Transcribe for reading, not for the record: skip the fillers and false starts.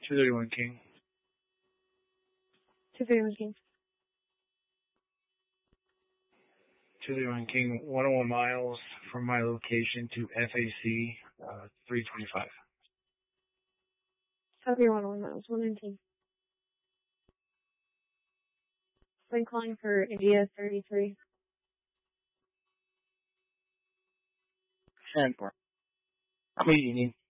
231 King. 231 King. 231 King, 101 miles from my location to FAC, 325. Copy 101 miles, 119. Plane calling for India 33. 10-4. How many do you need?